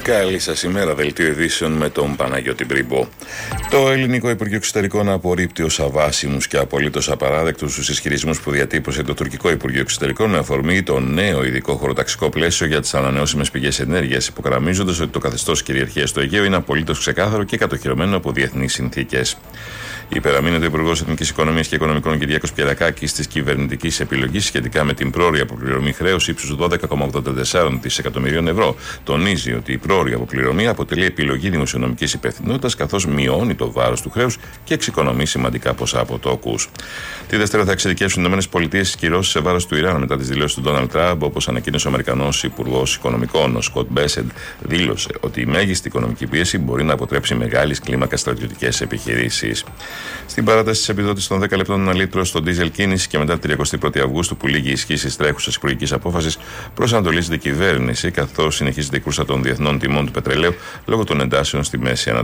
Καλή σας ημέρα, δελτίο ειδήσεων με τον Παναγιώτη Μπρίμπο. Το Ελληνικό Υπουργείο Εξωτερικών απορρίπτει ως αβάσιμους και απολύτως απαράδεκτους τους ισχυρισμούς που διατύπωσε το Τουρκικό Υπουργείο Εξωτερικών με αφορμή το νέο ειδικό χωροταξικό πλαίσιο για τις ανανεώσιμες πηγές ενέργειας, υπογραμμίζοντας ότι το καθεστώς κυριαρχίας στο Αιγαίο είναι απολύτως ξεκάθαρο και κατοχυρωμένο από διεθνείς συνθήκες. Υπεραμείνεται ο Υπουργός Εθνικής Οικονομίας και Οικονομικών Κυριάκος Πιερακάκης της κυβερνητικής επιλογής σχετικά με την πρόωρη αποπληρωμή χρέους ύψους 12,84 δισεκατομμυρίων ευρώ. Τονίζει ότι η πρόωρη αποπληρωμή αποτελεί επιλογή δημοσιονομικής υπευθυνότητας, καθώς μειώνει το βάρος του χρέους και εξοικονομεί σημαντικά ποσά από τόκους. Τη Δευτέρα θα εξειδικεύσουν οι ΗΠΑ τις κυρώσεις σε βάρος του Ιράν μετά τις δηλώσεις του Ντόναλντ Τραμπ, όπως ανακοίνωσε ο Αμερικανός Υπουργός Οικονομικών. Ο Σκοτ Μπέσεντ δήλωσε ότι η μέγιστη οικονομική πίεση μπορεί να αποτρέψει μεγάλης κλίμακας στρατιωτικές επιχειρήσεις. Στην παράταση της επιδότησης των 10 λεπτών ένα λίτρο στο ντίζελ κίνηση και μετά την 31η Αυγούστου που λήγει η ισχύ της τρέχουσας υπουργικής απόφασης, προσανατολίζεται η κυβέρνηση, καθώς συνεχίζεται η κούρσα των διεθνών τιμών του πετρελαίου λόγω των εντάσεων στη Μέση Ανατολή.